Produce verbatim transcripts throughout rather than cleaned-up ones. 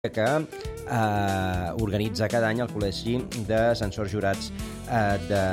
que eh, organitza cada any el Col·legi de Censors Jurats eh, de,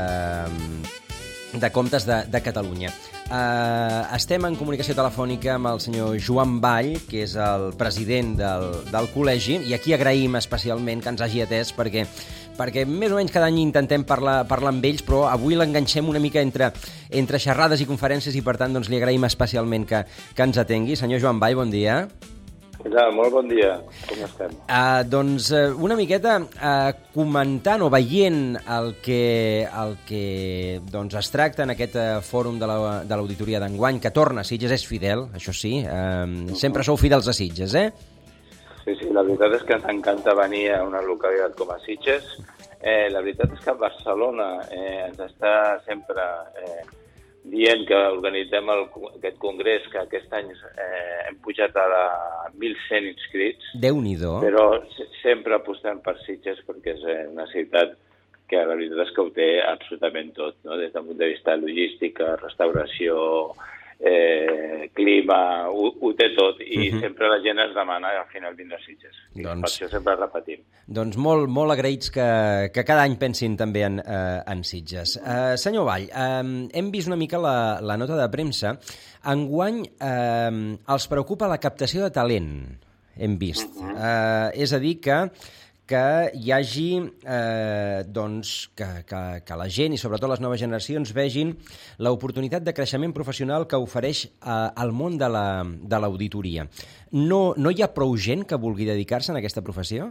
de Comptes de, de Catalunya. Eh, estem en comunicació telefònica amb el senyor Joan Vall, que és el president del, del col·legi, i aquí agraïm especialment que ens hagi atès perquè perquè més o menys cada any intentem parlar, parlar amb ells, però avui l'enganxem una mica entre, entre xerrades i conferències i, per tant, doncs, li agraïm especialment que, que ens atengui. Senyor Joan Vall, bon dia. Ja, molt bon dia. Com estem? Uh, doncs uh, una miqueta uh, comentant o veient el que, el que doncs, es tracta en aquest uh, fòrum de l'auditoria la, de d'enguany, que torna a Sitges, és fidel, això sí, uh, sempre sou fidels a Sitges, eh? Sí, sí, la veritat és que ens encanta venir a una localitat com a Sitges. Eh, la veritat és que Barcelona eh, ens està sempre eh, dient que organitzem el, aquest congrés, que aquest any eh, hem pujat a, la, a mil cent inscrits. Déu-n'hi-do. Però sempre apostem per Sitges perquè és una ciutat que la veritat és que ho té absolutament tot, no? Des del punt de vista logística, restauració, eh, clima, ho, ho té tot, i uh-huh. sempre la gent ens demana al final vindre a Sitges. Doncs, per això sempre repetim. Doncs molt, molt agraïts que, que cada any pensin també en, eh, en Sitges. Eh, senyor Vall, eh, hem vist una mica la, la nota de premsa. Enguany eh, els preocupa la captació de talent, hem vist. Uh-huh. eh, és a dir, que que hi hagi, eh, doncs, que, que, que la gent i sobretot les noves generacions vegin l'oportunitat de creixement professional que ofereix eh, el món de l'auditoria. No, no hi ha prou gent que vulgui dedicar-se a aquesta professió?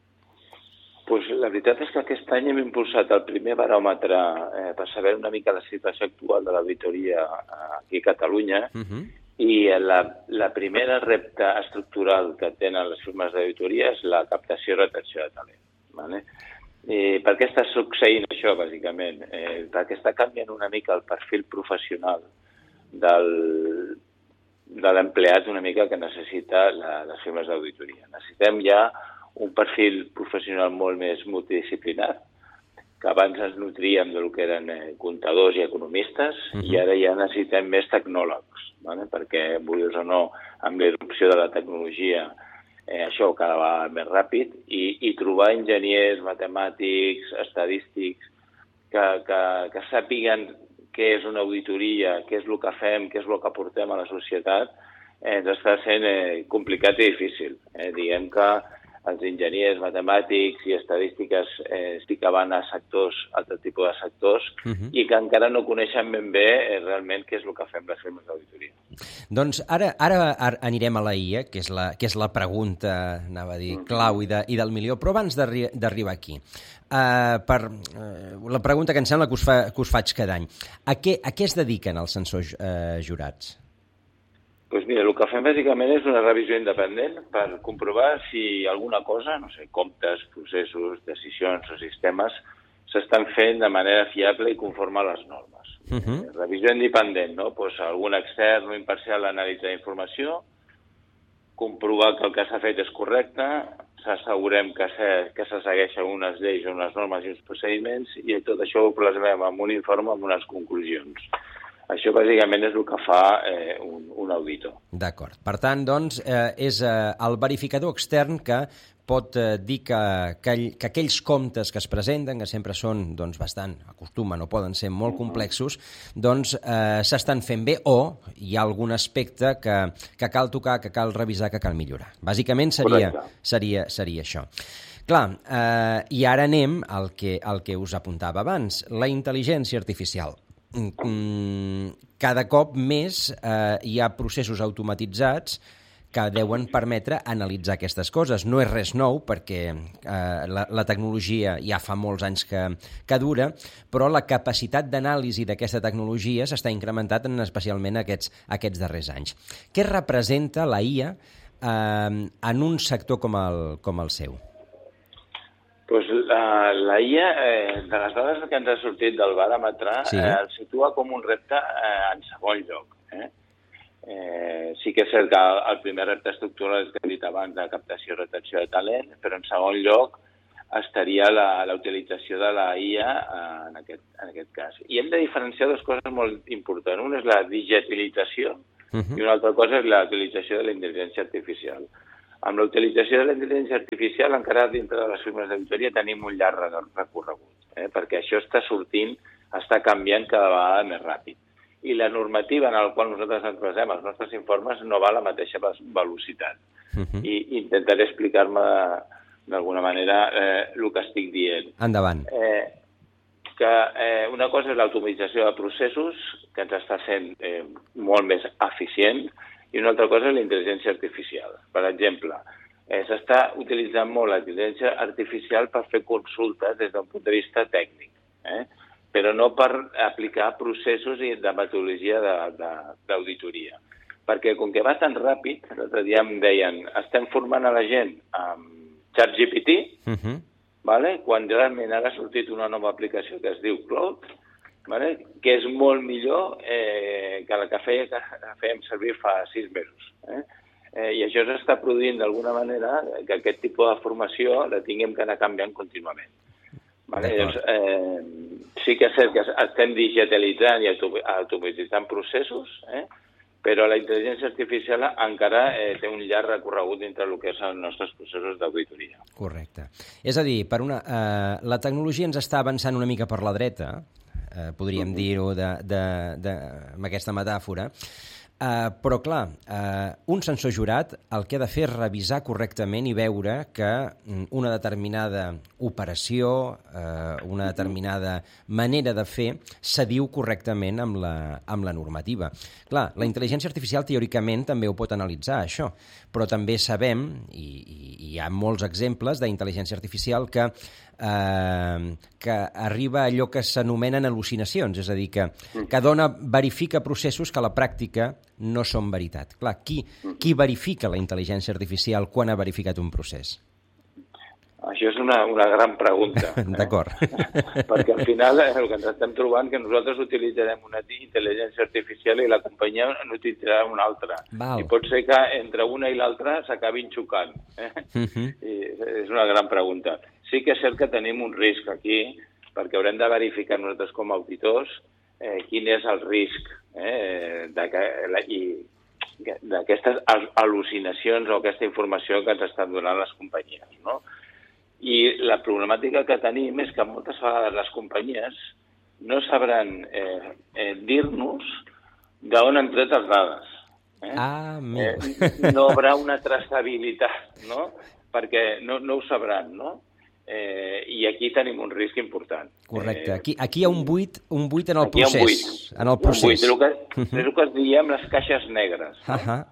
Pues la veritat és que aquest any hem impulsat el primer baròmetre eh, per saber una mica la situació actual de l'auditoria aquí a Catalunya. Uh-huh. I la, la primera repte estructural que tenen les firmes d'auditoria és la captació i retenció de talent. Vale? Eh, per què està succeint això, bàsicament? Eh, perquè està canviant una mica el perfil professional del, de l'empleat una mica que necessita la, les firmes d'auditoria. Necessitem ja un perfil professional molt més multidisciplinar, que abans ens nutríem del que eren eh, comptadors i economistes, uh-huh. i ara ja necessitem més tecnòlegs, vale? Perquè, vulguis o no, amb l'irrupció de la tecnologia, eh, això cada vegada més ràpid, i, i trobar enginyers, matemàtics, estadístics, que, que, que sàpiguen què és una auditoria, què és el que fem, què és el que aportem a la societat, eh, ens està sent eh, complicat i difícil. Eh? Diguem que els enginyers, matemàtics i estadístiques eh, sí que van a sectors, altre tipus de sectors, uh-huh. i que encara no coneixen ben bé eh, realment què és el que fem les firmes d'auditoria. Doncs ara, ara anirem a la I A, que és la, que és la pregunta, anava a dir, uh-huh. clau i, de, i del milió, però abans d'arribar aquí, uh, per uh, la pregunta que em sembla que us, fa, que us faig cada any, a què, a què es dediquen els censors uh, jurats? Doncs mira, el que fem bàsicament és una revisió independent per comprovar si alguna cosa, no sé, comptes, processos, decisions o sistemes s'estan fent de manera fiable i conforme a les normes. Uh-huh. Eh, revisió independent, no? Pues algun extern o imparcial analitza la informació, comprovar que el que s'ha fet és correcte, s'assegurem que se, que se segueixen unes lleis, unes normes i uns procediments, i tot això ho plasmem en un informe amb unes conclusions. Això, bàsicament, és el que fa eh, un, un auditor. D'acord. Per tant, doncs, eh, és eh, el verificador extern que pot eh, dir que, que, que aquells comptes que es presenten, que sempre són doncs, bastant, acostumen o poden ser molt complexos, doncs eh, s'estan fent bé o hi ha algun aspecte que, que cal tocar, que cal revisar, que cal millorar. Bàsicament seria, seria, seria això. Clar, eh, i ara anem al que, al que us apuntava abans, la intel·ligència artificial. Cada cop més eh, hi ha processos automatitzats que deuen permetre analitzar aquestes coses. No és res nou perquè eh, la, la tecnologia ja fa molts anys que, que dura, però la capacitat d'anàlisi d'aquesta tecnologia s'està incrementant en especialment aquests, aquests darrers anys. Què representa la I A eh, en un sector com el, com el seu? Pues la, la I A, eh, de les dades que ens ha sortit del baròmetre, sí. eh, el situa com un repte eh, en segon lloc. Eh? Eh, sí que és cert que el primer repte estructural és que he dit abans de captació i retenció de talent, però en segon lloc estaria la, la utilització de la I A eh, en, aquest, en aquest cas. I hem de diferenciar dues coses molt importants. Una és la digitalització uh-huh. i una altra cosa és la utilització de la intel·ligència artificial. Amb la utilització de la intel·ligència artificial, encara dintre de les firmes d'auditoria tenim un llarg recorregut, eh? perquè això està sortint, està canviant cada vegada més ràpid. I la normativa en la qual nosaltres ens basem els nostres informes no va a la mateixa velocitat. Uh-huh. I intentaré explicar-me d'alguna manera eh, el que estic dient. Endavant. Eh, que eh, una cosa és l'automatització de processos, que ens està sent eh, molt més eficient, i una altra cosa és la intel·ligència artificial. Per exemple, eh, s'està utilitzant molt la intel·ligència artificial per fer consultes des d'un punt de vista tècnic, eh? però no per aplicar processos i de metodologia d'auditoria. Perquè com que va tan ràpid, l'altre dia em deien, estem formant a la gent amb ChatGPT, uh-huh. vale? Quan realment ara ha sortit una nova aplicació que es diu Cloud, vale? Que és molt millor eh, que la que, feia, que fèiem servir fa sis mesos. Eh? Eh, I això s'està produint d'alguna manera que aquest tipus de formació la tinguem que anar canviant contínuament. Vale? Llavors, eh, sí que és cert que estem digitalitzant i automatitzant processos, eh? però la intel·ligència artificial encara eh, té un llarg recorregut dintre del que són els nostres processos d'auditoria. Correcte. És a dir, per una, eh, la tecnologia ens està avançant una mica per la dreta, eh, podríem uh-huh. dir-ho de, de, de, amb aquesta metàfora, Uh, però, clar, uh, un censor jurat el que ha de fer és revisar correctament i veure que una determinada operació, uh, una determinada manera de fer, s'adiu correctament amb la, amb la normativa. Clar, la intel·ligència artificial teòricament també ho pot analitzar, això, però també sabem, i, i, i hi ha molts exemples d'intel·ligència artificial que Eh, que arriba a allò que s'anomenen al·lucinacions, és a dir, que, que dona, verifica processos que a la pràctica no són veritat. Clar, qui, qui verifica la intel·ligència artificial quan ha verificat un procés? Això és una, una gran pregunta. Eh? D'acord. Perquè al final el que ens estem trobant que nosaltres utilitzarem una intel·ligència artificial i la companyia n'utilitzarà una altra. Val. I pot ser que entre una i l'altra s'acabin xocant. Eh? Uh-huh. I és una gran pregunta. Sí que és cert que tenim un risc aquí, perquè haurem de verificar nosaltres com a auditors eh, quin és el risc eh, de que, la, i, d'aquestes al·lucinacions o aquesta informació que ens estan donant les companyies, no? I la problemàtica que tenim és que moltes vegades les companyies no sabran eh, eh, dir-nos d'on han tret les dades. Eh? Ah, eh, no hi haurà una traçabilitat, no? Perquè no, no ho sabran, no? Eh, I aquí tenim un risc important. Correcte. Aquí, aquí hi ha un buit, un buit en el aquí procés. Buit. En el procés. Un buit, és el que, és el que es diem les caixes negres. No? Uh-huh.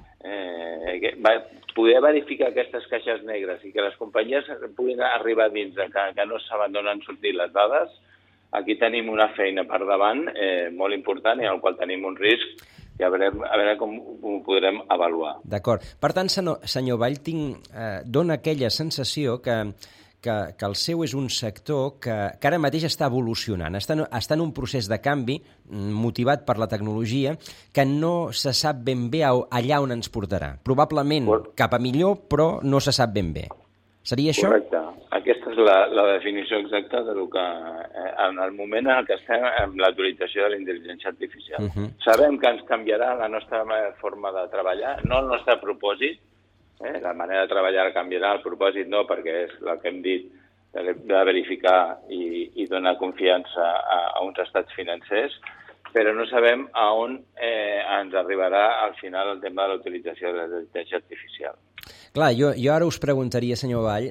eh, que, va, poder verificar aquestes caixes negres i que les companyies puguin arribar dins de que, que no saben d'on han sortit les dades, aquí tenim una feina per davant eh, molt important i en el qual tenim un risc i a veure, a veure com ho podrem avaluar. D'acord. Per tant, senyor, senyor Vall, tinc, eh, dona aquella sensació que, que, que el seu és un sector que, que ara mateix està evolucionant, està, està en un procés de canvi motivat per la tecnologia que no se sap ben bé allà on ens portarà. Probablement cap a millor, però no se sap ben bé. Seria això? Correcte. Aquesta és la, la definició exacta de lo que, eh, en el moment en què estem amb l'autorització de la intel·ligència artificial. Uh-huh. Sabem que ens canviarà la nostra forma de treballar, no el nostre propòsit, eh, la manera de treballar canviarà, el propòsit no, perquè és el que hem dit, de, de verificar i, i donar confiança a, a uns estats financers, però no sabem a on eh, ens arribarà al final el tema de la utilització de la intel·ligència artificial. Clar, jo, jo ara us preguntaria, senyor Vall,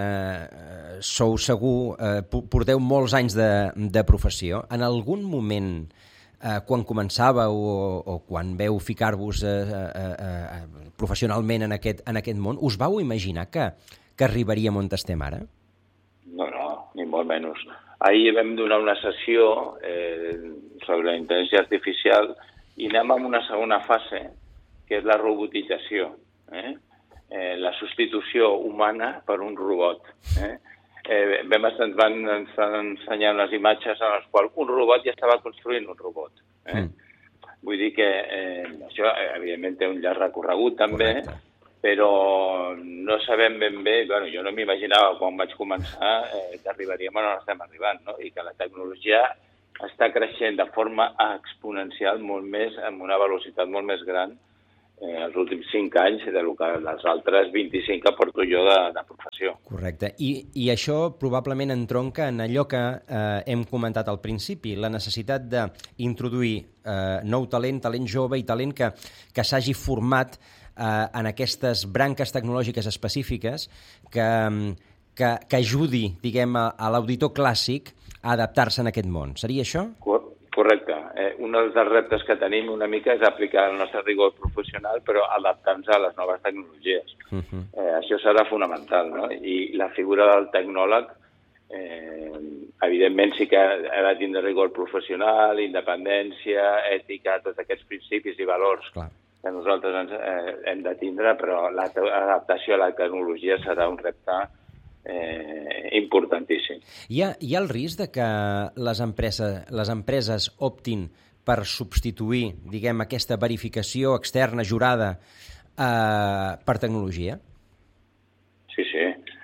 eh, sou segur, eh, porteu molts anys de, de professió, en algun moment, eh, quan començàveu o, o quan veu ficar-vos eh, eh, eh, professionalment en aquest, en aquest món, us vau imaginar que, que arribaríem on estem ara? No, no, ni molt menys. Ahir vam donar una sessió eh, sobre la intel·ligència artificial i anem a una segona fase, que és la robotització, eh? Eh, la substitució humana per un robot. Eh? Eh, vam estar, ens van ensenyar les imatges en les quals un robot ja estava construint un robot. Eh? Mm. Vull dir que eh, això, evidentment, té un llarg recorregut també, correcte, però no sabem ben bé, bueno, jo no m'imaginava quan vaig començar eh, que arribaríem on estem arribant, no? I que la tecnologia està creixent de forma exponencial molt més, amb una velocitat molt més gran eh, els últims cinc anys de lo que les altres vint-i-cinc que porto jo de, de professió. Correcte. I, I això probablement entronca en allò que eh, hem comentat al principi, la necessitat d'introduir eh, nou talent, talent jove i talent que, que s'hagi format eh, en aquestes branques tecnològiques específiques que, que, que ajudi, diguem, a, a l'auditor clàssic a adaptar-se en aquest món. Seria això? Correcte. Eh, un dels reptes que tenim una mica és aplicar el nostre rigor professional, però adaptant-nos a les noves tecnologies. Uh-huh. Eh, això serà fonamental, no? I la figura del tecnòleg, eh, evidentment sí que ha de tindre rigor professional, independència, ètica, tots aquests principis i valors Clar. que nosaltres ens, eh, hem de tindre, però l'adaptació a la tecnologia serà un repte Eh, importantíssim. Hi ha, hi ha el risc de que les empreses, les empreses optin per substituir, diguem, aquesta verificació externa jurada eh, per tecnologia? Sí, sí.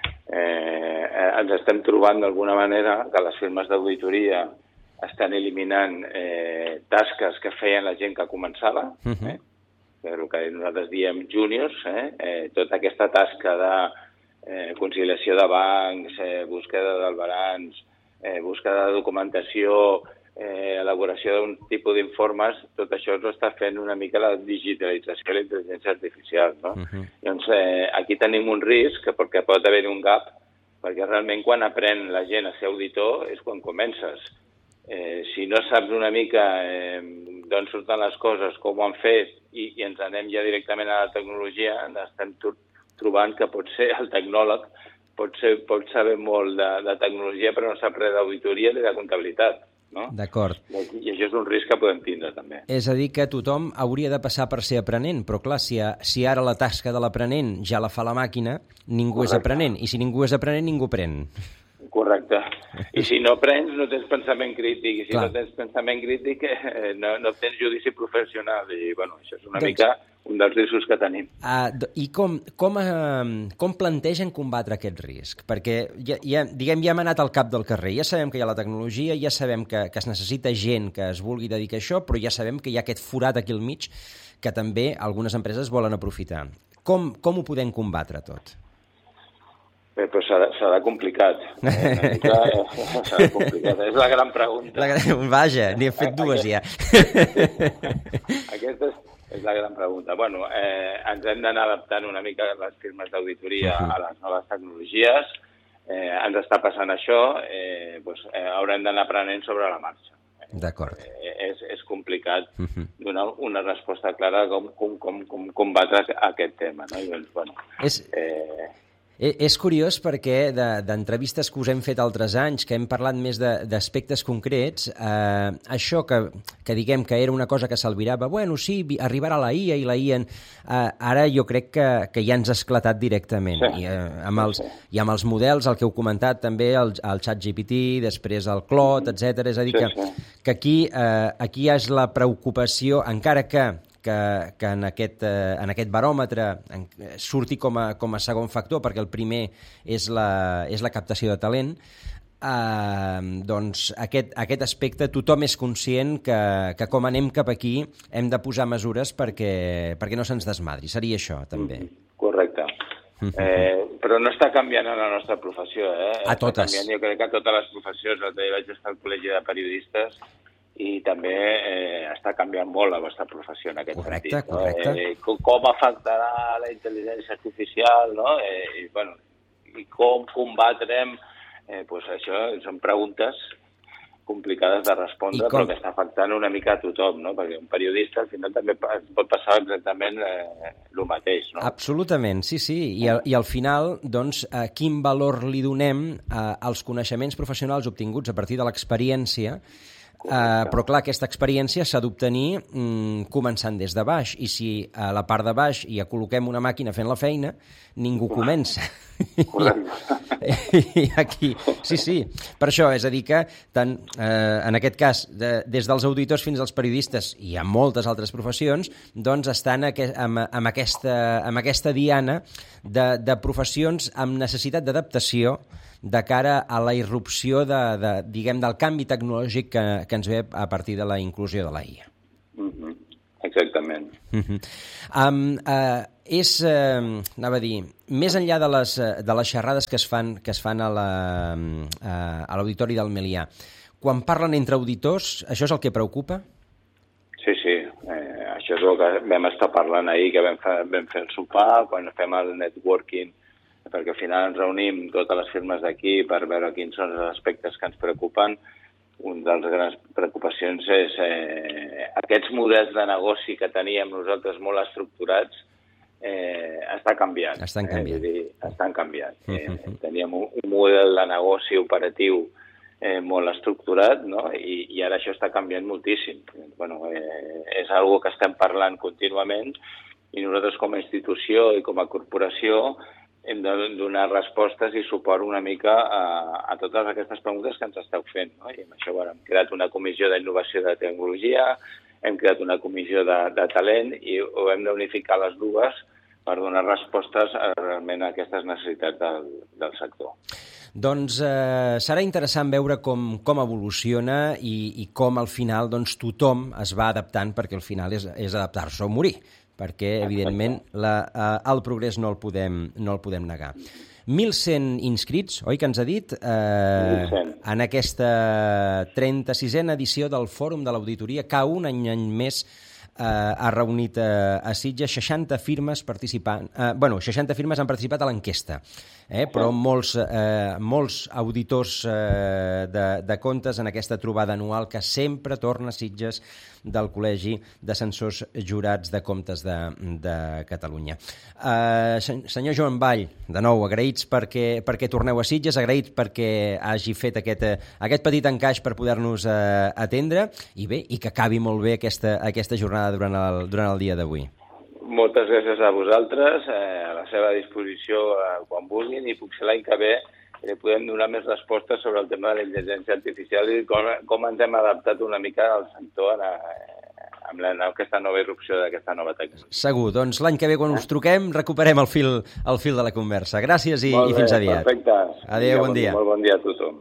Eh, ens estem trobant d'alguna manera que les firmes d'auditoria estan eliminant eh, tasques que feien la gent que començava, uh-huh. eh? el que nosaltres diem júniors, eh? Eh, tota aquesta tasca de Eh, conciliació de bancs, eh, búsqueda d'albarans, eh, búsqueda de documentació, eh, elaboració d'un tipus d'informes, tot això ho està fent una mica la digitalització i la intel·ligència artificial. No? Uh-huh. Llavors, eh, aquí tenim un risc perquè pot haver-hi un gap, perquè realment quan aprèn la gent a ser auditor és quan comences. Eh, si no saps una mica eh, d'on surten les coses, com ho han fet, i, i ens anem ja directament a la tecnologia, estem tot trobant que pot ser el tecnòleg, pot, ser, pot saber molt de, de tecnologia, però no sap res d'auditoria ni de comptabilitat. No? D'acord. I, I això és un risc que podem tindre, també. És a dir, que tothom hauria de passar per ser aprenent, però clar, si, si ara la tasca de l'aprenent ja la fa la màquina, ningú Correcte. és aprenent, i si ningú és aprenent, ningú pren. Correcte. I si no aprens, no tens pensament crític, i si Clar. no tens pensament crític, eh, no, no tens judici professional, i bueno, això és una doncs... mica un dels riscos que tenim. Uh, I com, com, uh, com plantegen combatre aquest risc? Perquè ja, ja, diguem, ja hem anat al cap del carrer, ja sabem que hi ha la tecnologia, ja sabem que, que es necessita gent que es vulgui dedicar a això, però ja sabem que hi ha aquest forat aquí al mig que també algunes empreses volen aprofitar. Com, com ho podem combatre tot? Bé, però serà, serà complicat. Eh, mica, eh, serà complicat. És la gran pregunta. La gran... Vaja, n'hi he fet dues ja. Aquesta és, és la gran pregunta. Bueno, eh, ens hem d'anar adaptant una mica les firmes d'auditoria uh-huh. a les noves tecnologies. Eh, ens està passant això, eh, doncs, eh, haurem d'anar aprenent sobre la marxa. D'acord. Eh, és, és complicat uh-huh. donar una resposta clara com, com, com, com combatre aquest tema. No? I doncs, bueno, és... Eh, És curiós perquè d'entrevistes que us hem fet altres anys, que hem parlat més d'aspectes concrets, eh, això que, que diguem que era una cosa que s'albirava, bueno, sí, arribarà la I A i la I A, eh, ara jo crec que, que ja ens ha esclatat directament. Sí. I, eh, amb els, I amb els models, el que heu comentat també, el, el ChatGPT, després el Claude, etcètera. És a dir, que, que aquí, eh, aquí és la preocupació, encara que que, que en, aquest, eh, en aquest baròmetre en, surti com a, com a segon factor, perquè el primer és la, és la captació de talent, eh, doncs aquest, aquest aspecte tothom és conscient que, que com anem cap aquí hem de posar mesures perquè, perquè no se'ns desmadri. Seria això, també. Correcte. Eh, però no està canviant en la nostra professió. Eh? A totes. Canviant, jo crec que a totes les professions. L'altre dia vaig estar al Col·legi de Periodistes i també eh, està canviant molt la vostra professió en aquest correcte, sentit. No? Correcte. Eh, com, com afectarà la intel·ligència artificial, no? Eh, i, bueno, i com combatrem, eh, pues això són preguntes complicades de respondre, però que està afectant una mica a tothom, no? Perquè un periodista al final també pot passar exactament eh, el mateix, no? Absolutament, sí, sí. I, al, i al final, doncs, eh, quin valor li donem eh, als coneixements professionals obtinguts a partir de l'experiència. Uh, però clar, aquesta experiència s'ha d'obtenir mm, començant des de baix, i si a la part de baix ja col·loquem una màquina fent la feina, ningú comença. I aquí, sí, sí, per això, és a dir que tant, eh, en aquest cas, de, des dels auditors fins als periodistes i a moltes altres professions, doncs estan aqu amb, amb, aquesta, amb aquesta diana de, de professions amb necessitat d'adaptació de cara a la irrupció de, de, diguem, del canvi tecnològic que, que ens ve a partir de la inclusió de la I A. Mm-hmm. Exactament. Uh-huh. um, uh, és, uh, anava a dir, més enllà de les, de les xerrades que es fan, que es fan a la, uh, a l'auditori del Melià, quan parlen entre auditors, això és el que preocupa? Sí, sí. Eh, això és el que vam estar parlant ahir, que vam fer, vam fer el sopar, quan fem el networking, perquè al final ens reunim totes les firmes d'aquí per veure quins són els aspectes que ens preocupen. Una de les grans preocupacions és eh, aquests models de negoci que teníem nosaltres molt estructurats eh, està canviant. Estan canviant. Eh, dir, estan canviant. Uh -huh. eh, teníem un, un model de negoci operatiu eh, molt estructurat, no? I, i ara això està canviant moltíssim. Bueno, eh, és algo que estem parlant contínuament i nosaltres com a institució i com a corporació hem de donar respostes i suport una mica a, a totes aquestes preguntes que ens esteu fent. No? I amb això bueno, hem creat una comissió d'innovació de tecnologia, hem creat una comissió de, de talent i ho hem d'unificar les dues per donar respostes a, realment a aquestes necessitats del, del sector. Doncs eh, serà interessant veure com, com evoluciona i, i com al final doncs, tothom es va adaptant, perquè al final és, és adaptar-se o morir, perquè, evidentment, la, eh, el progrés no el podem, no el podem negar. mil cent inscrits, oi que ens ha dit, eh, en aquesta trenta-sisena edició del Fòrum de l'Auditoria, que un any, any més eh, ha reunit eh, a Sitges seixanta firmes participant... Eh, bueno, seixanta firmes han participat a l'enquesta, eh, però molts, eh, molts auditors eh, de, de comptes en aquesta trobada anual que sempre torna a Sitges del Col·legi de Censors Jurats de Comptes de, de Catalunya. Uh, senyor Joan Vall, de nou, agraïts perquè, perquè torneu a Sitges, agraït perquè hagi fet aquest, aquest petit encaix per poder-nos uh, atendre, i bé, i que acabi molt bé aquesta, aquesta jornada durant el, durant el dia d'avui. Moltes gràcies a vosaltres, eh, a la seva disposició eh, quan vulguin, i potser l'any que ve eh, podem donar més respostes sobre el tema de la intel·ligència artificial i com, com ens hem adaptat una mica al sector a, amb la, aquesta nova irrupció d'aquesta nova tecnologia. Segur, doncs l'any que ve quan us truquem recuperem el fil, el fil de la conversa. Gràcies i, bé, i fins aviat. Perfecte. Adéu, bon, bon dia. Molt bon dia a tothom.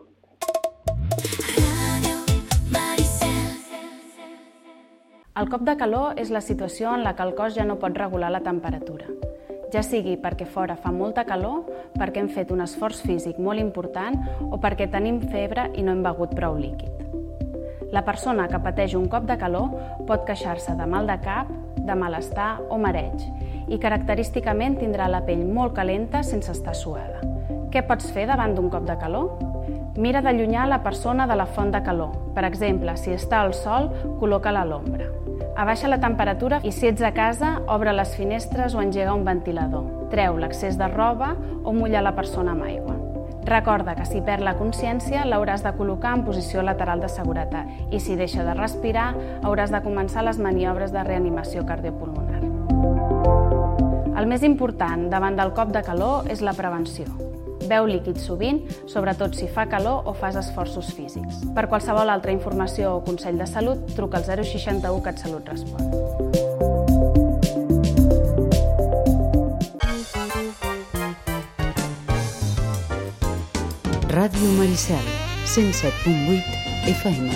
El cop de calor és la situació en la que el cos ja no pot regular la temperatura. Ja sigui perquè fora fa molta calor, perquè hem fet un esforç físic molt important o perquè tenim febre i no hem begut prou líquid. La persona que pateix un cop de calor pot queixar-se de mal de cap, de malestar o mareig i característicament tindrà la pell molt calenta sense estar suada. Què pots fer davant d'un cop de calor? Mira d'allunyar la persona de la font de calor. Per exemple, si està al sol, col·loca-la a l'ombra. Abaixa la temperatura i si ets a casa, obre les finestres o engega un ventilador. Treu l'excés de roba o mulla la persona amb aigua. Recorda que si perd la consciència l'hauràs de col·locar en posició lateral de seguretat i si deixa de respirar hauràs de començar les maniobres de reanimació cardiopulmonar. El més important davant del cop de calor és la prevenció. Beu líquid sovint, sobretot si fa calor o fas esforços físics. Per qualsevol altra informació o consell de salut, truca al zero seixanta-u CatSalut respon. Ràdio Maricel, cent set punt vuit F M.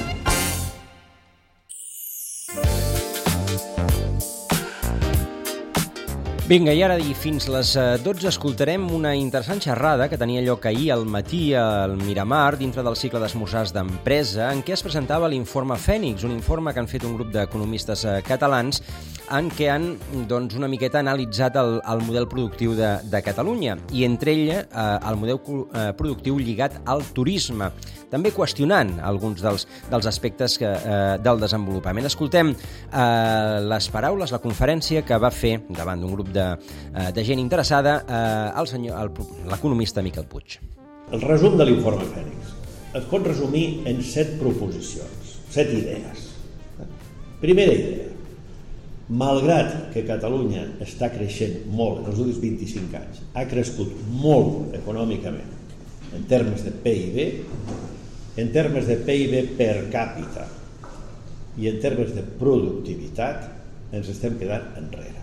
Vinga, i ara i fins les dotze escoltarem una interessant xerrada que tenia lloc ahir al matí al Miramar, dintre del cicle d'esmorzars d'empresa, en què es presentava l'informe Fènix, un informe que han fet un grup d'economistes catalans en què han doncs, una miqueta analitzat el, el model productiu de, de Catalunya i entre ella eh, el model eh, productiu lligat al turisme, també qüestionant alguns dels, dels aspectes que, eh, del desenvolupament. Escoltem eh, les paraules, la conferència que va fer davant d'un grup de, eh, de gent interessada eh, el senyor, el, l'economista Miquel Puig. El resum de l'informe Fènix es pot resumir en set proposicions, set idees. Primera idea. Malgrat que Catalunya està creixent molt en els últims vint-i-cinc anys, ha crescut molt econòmicament en termes de P I B, en termes de P I B per càpita i en termes de productivitat, ens estem quedant enrere.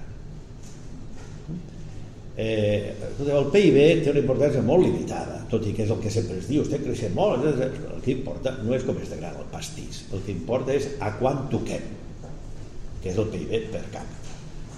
Eh, el P I B té una importància molt limitada, tot i que és el que sempre es diu, estem creixent molt, el que importa no és com és de gran el pastís, el que importa és a quant toquem, que és el P I B per càpita.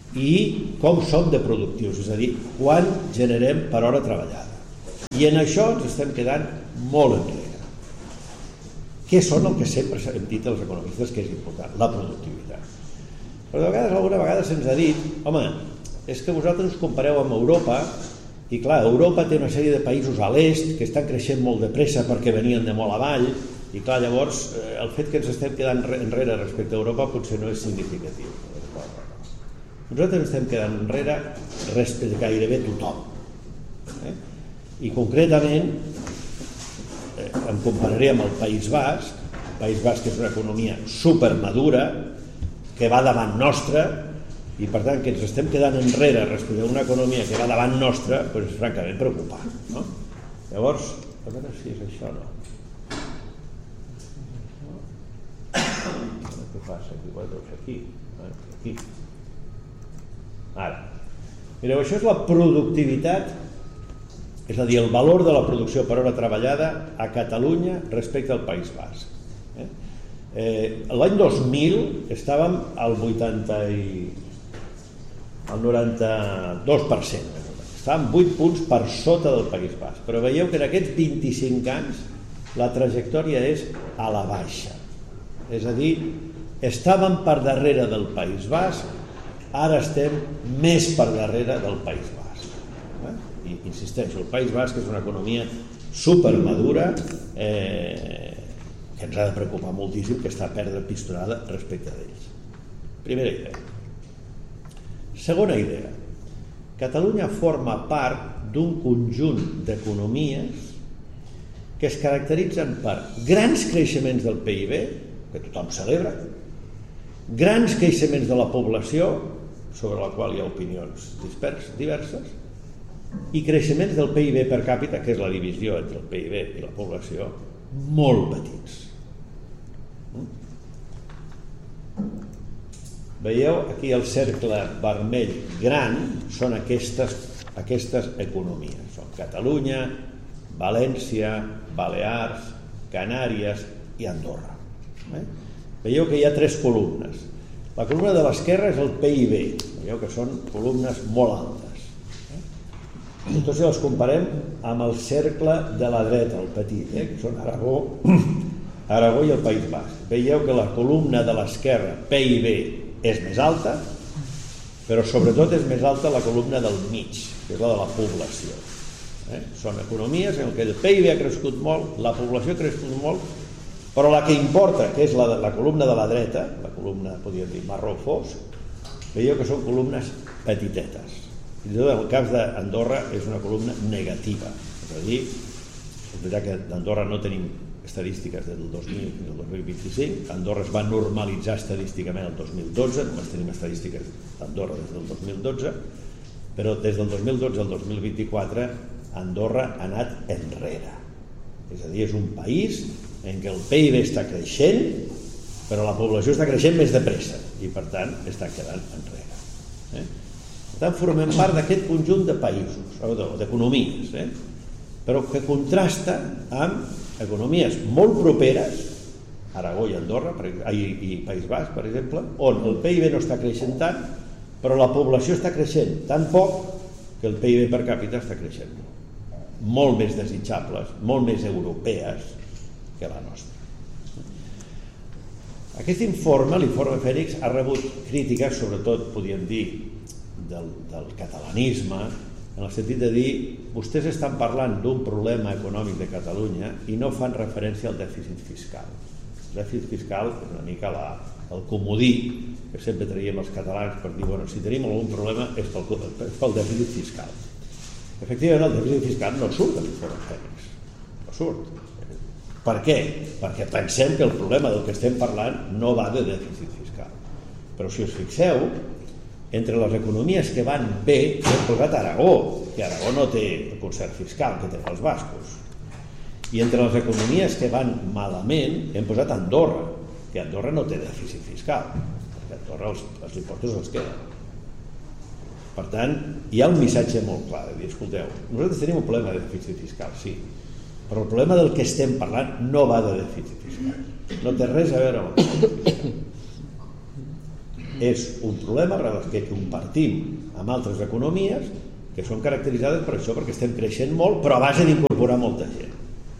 i com som de productius, és a dir, quan generem per hora treballada. I en això ens estem quedant molt enrere. Què són el que sempre hem dit als economistes que és important? La productivitat. Però de vegades, alguna vegada se'ns ha dit, home, és que vosaltres us compareu amb Europa i clar, Europa té una sèrie de països a l'est que estan creixent molt de pressa perquè venien de molt avall i clar, llavors el fet que ens estem quedant enrere respecte a Europa potser no és significatiu. Nosaltres estem quedant enrere respecte a gairebé tothom. Eh? I concretament eh, em compararé amb el País Basc. El País Basc és una economia supermadura que va davant nostra i per tant que ens estem quedant enrere respecte a una economia que va davant nostra, doncs és francament preocupant, no? Llavors, a veure si és això o no. Què passa aquí? Doncs aquí, aquí. Ara, mireu, això és la productivitat, és a dir, el valor de la producció per hora treballada a Catalunya respecte al País Basc. Eh? Eh, l'any dos mil estàvem al vuitanta i... al noranta-dos per cent. Estàvem vuit punts per sota del País Basc. Però veieu que en aquests vint-i-cinc anys la trajectòria és a la baixa. És a dir, estàvem per darrere del País Basc, ara estem més per darrere del País Basc. Eh? I insisteixo, el País Basc és una economia supermadura eh, que ens ha de preocupar moltíssim, que està a perdre pistonada respecte d'ells. Primera idea. Segona idea. Catalunya forma part d'un conjunt d'economies que es caracteritzen per grans creixements del P I B, que tothom celebra, grans creixements de la població, sobre la qual hi ha opinions disperses, diverses, i creixements del P I B per càpita, que és la divisió entre el P I B i la població, molt petits. Veieu aquí el cercle vermell gran són aquestes, aquestes economies. Són Catalunya, València, Balears, Canàries i Andorra. Eh? Veieu que hi ha tres columnes. La columna de l'esquerra és el P I B. Veieu que són columnes molt altes. Eh? Entonces les comparem amb el cercle de la dreta, el petit, eh? Que són Aragó, Aragó i el País Basc. Veieu que la columna de l'esquerra, P I B, és més alta, però sobretot és més alta la columna del mig, que és la de la població. Eh? Són economies en què el P I B ha crescut molt, la població ha crescut molt, però la que importa, que és la, la columna de la dreta, la columna, podríem dir, marró fosc, veieu que són columnes petitetes. Fins i tot en el cas d'Andorra és una columna negativa. És a dir, és veritat que d'Andorra no tenim estadístiques des del dos mil fins al dos mil vint-i-cinc. Andorra es va normalitzar estadísticament el dos mil dotze, només tenim estadístiques d'Andorra des del dos mil dotze, però des del dos mil dotze al dos mil vint-i-quatre Andorra ha anat enrere. És a dir, és un país en què el P I B està creixent, però la població està creixent més de pressa i, per tant, està quedant enrere. Eh? Per tant, formem part d'aquest conjunt de països, d'economies, eh? però que contrasta amb economies molt properes, Aragó i Andorra i, i País Basc, per exemple, on el P I B no està creixent tant, però la població està creixent tan poc que el P I B per càpita està creixent molt. Molt més desitjables, molt més europees que la nostra. Aquest informe, l'informe Fènix, ha rebut crítiques, sobretot, podríem dir, del, del catalanisme, en el sentit de dir, vostès estan parlant d'un problema econòmic de Catalunya i no fan referència al dèficit fiscal. El dèficit fiscal és una mica la, el comodí que sempre traiem els catalans per dir, bueno, si tenim algun problema és pel, és pel dèficit fiscal. Efectivament, el dèficit fiscal no surt de l'informe Fènix, no surt. Per què? Perquè pensem que el problema del que estem parlant no va de dèficit fiscal. Però si us fixeu, entre les economies que van bé, hem posat Aragó, que Aragó no té el concert fiscal que tenen els bascos. I entre les economies que van malament, hem posat Andorra, que Andorra no té dèficit fiscal, perquè Andorra els, els impostos els queden. Per tant, hi ha un missatge molt clar de dir, escolteu, nosaltres tenim un problema de dèficit fiscal, sí, però el problema del que estem parlant no va de dèficit fiscal, no té res a veure amb el dèficit fiscal. És un problema que compartim amb altres economies que són caracteritzades per això, perquè estem creixent molt, però a base d'incorporar molta gent.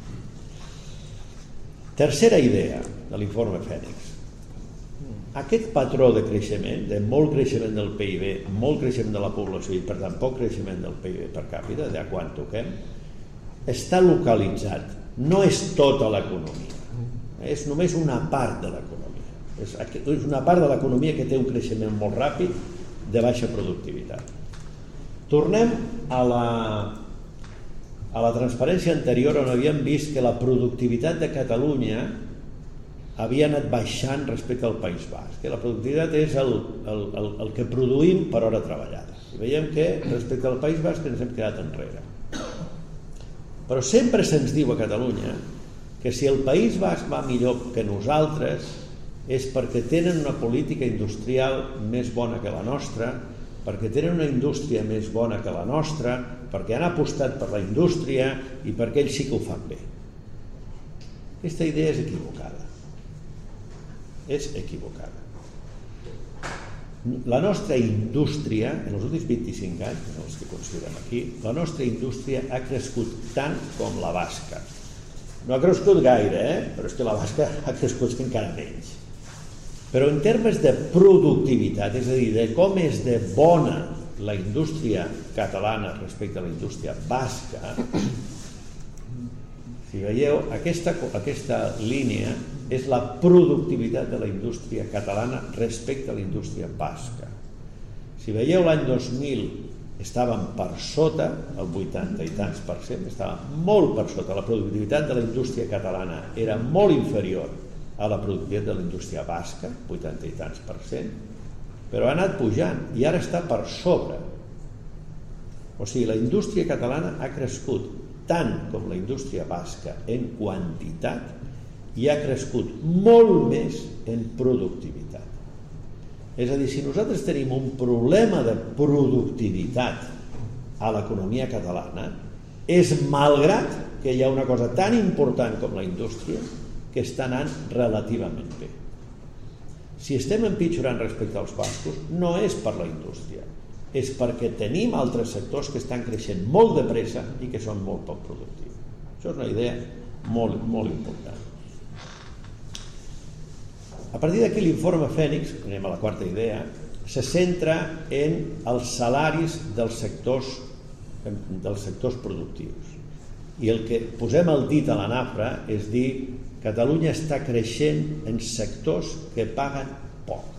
Tercera idea de l'informe Fènix. Aquest patró de creixement, de molt creixement del P I B, molt creixement de la població i per tant poc creixement del P I B per càpita, de quan toquem, està localitzat. No és tota l'economia, és només una part de l'economia. És, és una part de l'economia que té un creixement molt ràpid de baixa productivitat. Tornem a la, a la transparència anterior, on havíem vist que la productivitat de Catalunya havia anat baixant respecte al País Basc. La productivitat és el, el, el, el que produïm per hora treballada. I veiem que respecte al País Basc ens hem quedat enrere. Però sempre se'ns diu a Catalunya que si el País Basc va millor que nosaltres és perquè tenen una política industrial més bona que la nostra, perquè tenen una indústria més bona que la nostra, perquè han apostat per la indústria i perquè ells sí que ho fan bé. Aquesta idea és equivocada. És equivocada. La nostra indústria, en els últims vint-i-cinc anys, que són els que considerem aquí, la nostra indústria ha crescut tant com la basca. No ha crescut gaire, eh? Però és que la basca ha crescut encara menys. Però en termes de productivitat, és a dir, de com és de bona la indústria catalana respecte a la indústria basca, si veieu, aquesta, aquesta línia és la productivitat de la indústria catalana respecte a la indústria basca. Si veieu, l'any dos mil estàvem per sota, el vuitanta i tants per cent, estàvem molt per sota. La productivitat de la indústria catalana era molt inferior a la productivitat de la indústria basca, vuitanta i tants per cent, però ha anat pujant i ara està per sobre. O sigui, la indústria catalana ha crescut tant com la indústria basca en quantitat i ha crescut molt més en productivitat. És a dir, si nosaltres tenim un problema de productivitat a l'economia catalana, és malgrat que hi ha una cosa tan important com la indústria que està anant relativament bé. Si estem empitjorant respecte als bascos, no és per la indústria, és perquè tenim altres sectors que estan creixent molt de pressa i que són molt poc productius. Això és una idea molt, molt important. A partir d'aquí l'informe Fènix, anem a la quarta idea, se centra en els salaris dels sectors, dels sectors productius. I el que posem el dit a la nafra és dir Catalunya està creixent en sectors que paguen poc.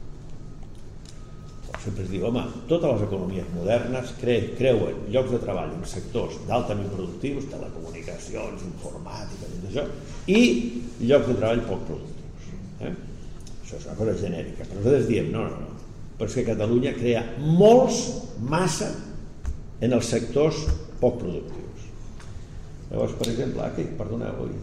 Sempre es diu, home, totes les economies modernes cre- creuen llocs de treball en sectors d'altament productius, telecomunicacions, informàtica, tot això, i llocs de treball poc productius. Eh? Això és una cosa genèrica, però nosaltres diem no, no, no, però és que Catalunya crea molts, massa en els sectors poc productius. Llavors, per exemple, aquí, perdoneu, oi?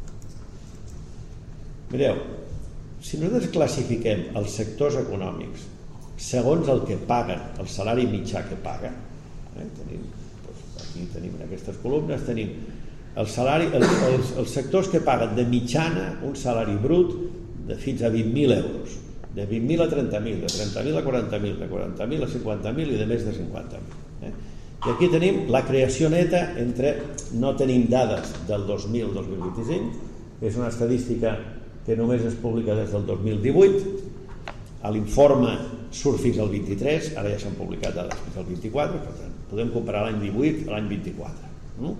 Mireu, si nosaltres classifiquem els sectors econòmics segons el que paguen, el salari mitjà que paguen, eh? tenim, doncs, aquí tenim en aquestes columnes, tenim el salari, els, els, els sectors que paguen de mitjana un salari brut de fins a vint mil euros, de vint mil a trenta mil, de trenta mil a quaranta mil, de quaranta mil a cinquanta mil i de més de cinquanta mil. Eh? I aquí tenim la creació neta entre, no tenim dades del dos mil al dos mil vint-i-cinc, és una estadística que només es publica des del dos mil divuit, a l'informe surt fins al vint-i-tres, ara ja s'han publicat dades fins al vint-i-quatre, per tant, podem comparar l'any divuit a l'any vint-i-quatre. No?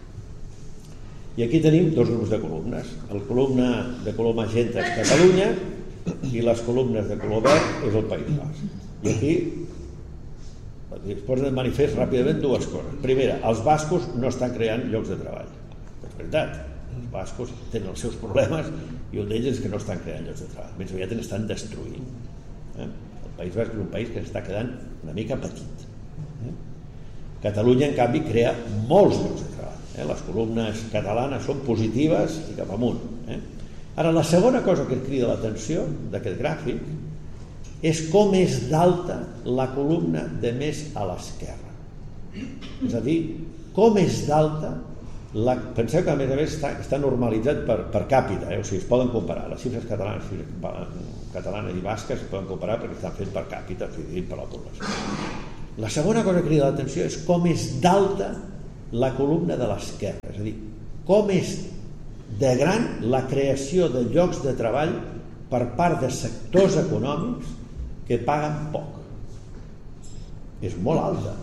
I aquí tenim dos grups de columnes. El columna de color magenta és Catalunya i les columnes de color verd és el País Basc. I aquí es posen de manifest ràpidament dues coses. Primera, els bascos no estan creant llocs de treball. És veritat, els bascos tenen els seus problemes i un d'ells és que no estan creant llocs de treball. Més aviat n'estan destruint. Eh? El País Basc és un país que s'està quedant una mica petit. Eh? Catalunya, en canvi, crea molts llocs de treball. Eh? Les columnes catalanes són positives i cap amunt. Eh? Ara, la segona cosa que crida l'atenció d'aquest gràfic és com és d'alta la columna de més a l'esquerra. És a dir, com és d'alta La, penseu que a més a més està, està normalitzat per, per càpita, eh? O sigui, es poden comparar les xifres catalanes, catalanes i basques es poden comparar perquè estan fets per càpita, dividit per la població. La segona cosa que crida l'atenció és com és d'alta la columna de l'esquerra, és a dir, com és de gran la creació de llocs de treball per part de sectors econòmics que paguen poc. És molt alta.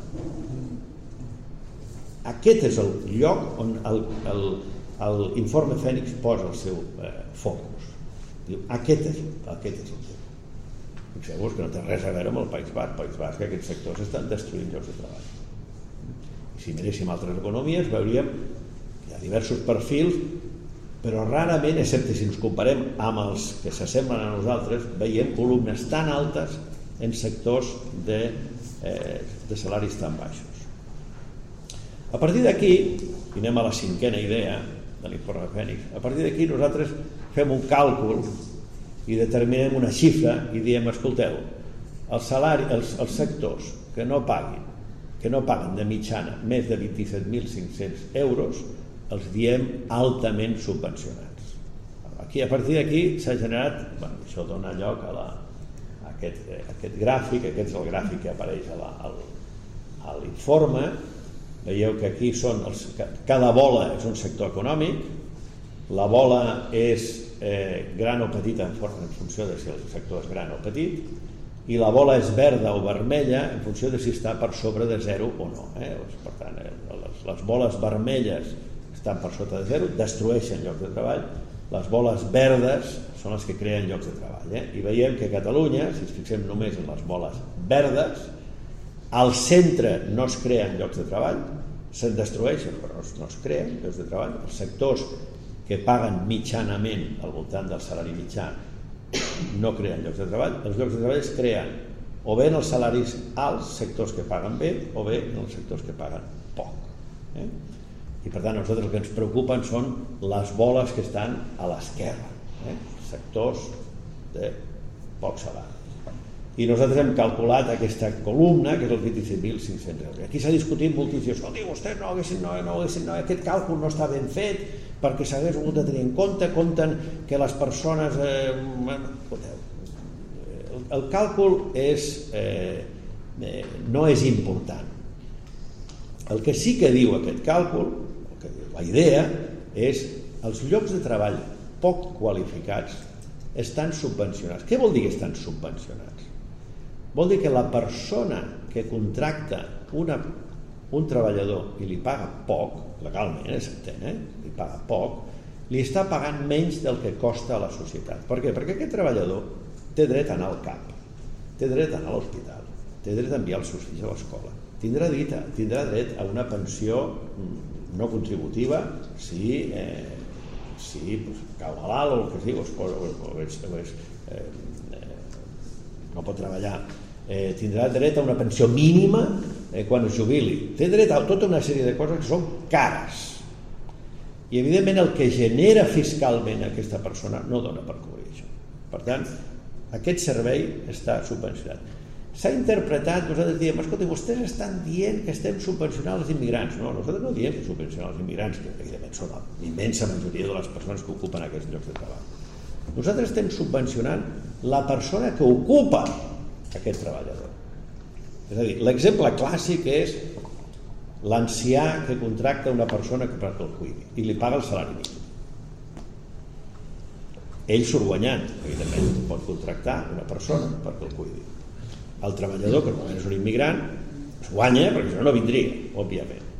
Aquest és el lloc on l'informe Fènix posa el seu eh, focus. Diu, aquest és, aquest és el tema. Fixeu-vos que no té res a veure amb el País Basc. El País Basc, que aquests sectors estan destruint llocs de treball. I si miréssim altres economies, veuríem que hi ha diversos perfils, però rarament, excepte si ens comparem amb els que s'assemblen a nosaltres, veiem columnes tan altes en sectors de, eh, de salaris tan baixos. A partir d'aquí, i anem a la cinquena idea de l'informe Fènix, a partir d'aquí nosaltres fem un càlcul i determinem una xifra i diem, escolteu, el salari, els, els sectors que no paguin, que no paguen de mitjana més de vint-i-set mil cinc-cents euros, els diem altament subvencionats. Aquí, a partir d'aquí s'ha generat, bueno, això dona lloc a, la, a aquest, aquest gràfic, aquest és el gràfic que apareix a, la, al, a l'informe. Veieu que aquí són els, cada bola és un sector econòmic, la bola és eh, gran o petita en, forma, en funció de si el sector és gran o petit, i la bola és verda o vermella en funció de si està per sobre de zero o no. Eh? Per tant, les, les boles vermelles estan per sota de zero, destrueixen llocs de treball, les boles verdes són les que creen llocs de treball. Eh? I veiem que a Catalunya, si ens fixem només en les boles verdes, al centre no es creen llocs de treball, se'n destrueixen, però no es creen llocs de treball. Els sectors que paguen mitjanament al voltant del salari mitjà no creen llocs de treball. Els llocs de treball es creen o bé en els salaris alts, sectors que paguen bé, o bé en els sectors que paguen poc. Eh? I per tant, a nosaltres el que ens preocupen són les boles que estan a l'esquerra, eh? Sectors de poc salari. I nosaltres hem calculat aquesta columna, que és el vint-i-set mil cinc-cents euros. Aquí s'ha discutit moltíssim. Escolti, vostès no haguessin, no, no haguessin, no, aquest càlcul no està ben fet, perquè s'hagués hagut de tenir en compte, compten que les persones... Eh, el, el càlcul és, eh, eh, no és important. El que sí que diu aquest càlcul, el que diu la idea, és els llocs de treball poc qualificats estan subvencionats. Què vol dir que estan subvencionats? Vol dir que la persona que contracta una, un treballador i li paga poc, legalment, s'entén, eh? li paga poc, li està pagant menys del que costa a la societat. Per què? Perquè aquest treballador té dret a anar al cap, té dret a anar a l'hospital, té dret a enviar els seus fills a l'escola, tindrà dret, tindrà dret a una pensió no contributiva si, eh, si pues, cau malalt o el que sigui, o, es, o, o, és, o és, eh, no pot treballar, eh, tindrà dret a una pensió mínima eh, quan es jubili, té dret a tota una sèrie de coses que són cares i evidentment el que genera fiscalment aquesta persona no dona per cobrir això. Per tant, aquest servei està subvencionat. S'ha interpretat, nosaltres diem, escolta, vostès estan dient que estem subvencionant els immigrants. No, nosaltres no diem que subvencionar els immigrants, que evidentment són la immensa majoria de les persones que ocupen aquests llocs de treball. Nosaltres estem subvencionant la persona que ocupa aquest treballador. És a dir, l'exemple clàssic és l'ancià que contracta una persona perquè el cuidi i li paga el salari mínim. Ell surt guanyant, evidentment, pot contractar una persona perquè el cuidi. El treballador, que normalment és un immigrant, es guanya perquè si no no vindria, òbviament.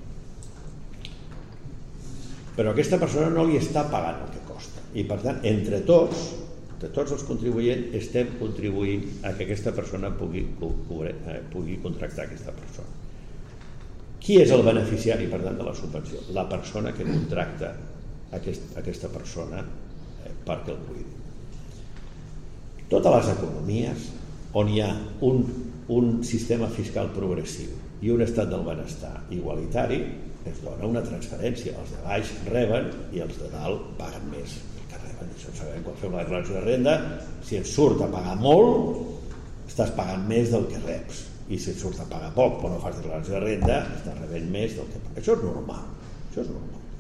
Però aquesta persona no li està pagant el que costa. I per tant, entre tots, entre tots els contribuents, estem contribuint a que aquesta persona pugui, pugui contractar aquesta persona. Qui és el beneficiari, per tant, de la subvenció? La persona que contracta aquest, aquesta persona eh, perquè el cuidi. Totes les economies on hi ha un, un sistema fiscal progressiu i un estat del benestar igualitari, es dona una transferència. Els de baix reben i els de dalt paguen més del que reben. Això ho sabem quan fem la declaració de renda. Si et surt a pagar molt, estàs pagant més del que reps. I si et surt a pagar poc però no fas declaració de renda, estàs rebent més del que pagues. Això és normal. Això és normal.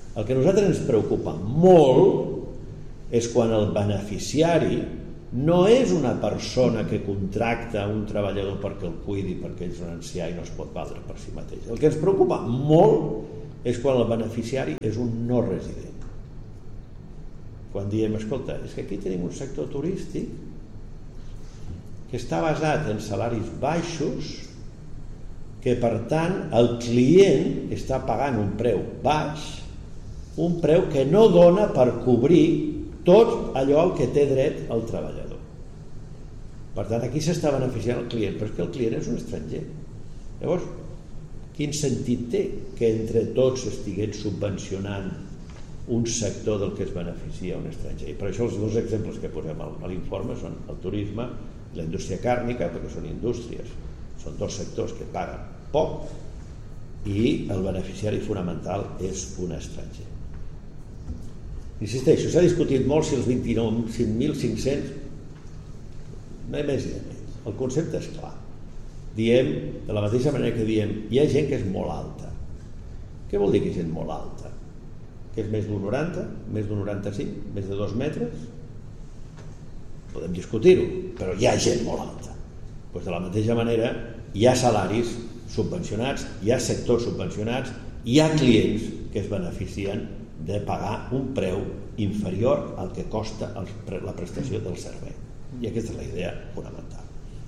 El que a nosaltres ens preocupa molt és quan el beneficiari no és una persona que contracta un treballador perquè el cuidi, perquè ell és un ancià i no es pot valdre per si mateix. El que ens preocupa molt és quan el beneficiari és un no resident. Quan diem, escolta, és que aquí tenim un sector turístic que està basat en salaris baixos, que per tant el client està pagant un preu baix, un preu que no dona per cobrir tot allò al que té dret el treballador. Per tant, aquí s'està beneficiant el client, però és que el client és un estranger. Llavors, quin sentit té que entre tots estiguem subvencionant un sector del que es beneficia un estranger? I per això els dos exemples que posem a l'informe són el turisme i la indústria càrnica, perquè són indústries, són dos sectors que paguen poc i el beneficiari fonamental és un estranger. Insisteixo, s'ha discutit molt si els vint-i-nou mil cinc-cents, no més i de menys. El concepte és clar. Diem, de la mateixa manera que diem, hi ha gent que és molt alta. Què vol dir que és gent molt alta? Que és més d'un noranta, més d'un noranta-cinc, més de dos metres? Podem discutir-ho, però hi ha gent molt alta. Doncs de la mateixa manera, hi ha salaris subvencionats, hi ha sectors subvencionats, hi ha clients que es beneficien de pagar un preu inferior al que costa el, la prestació del servei. I aquesta és la idea fonamental.